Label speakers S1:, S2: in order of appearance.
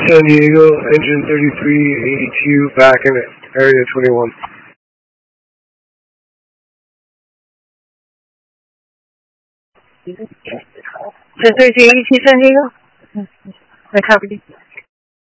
S1: San Diego, engine 3382, back in area 21.
S2: San Diego? I copied you.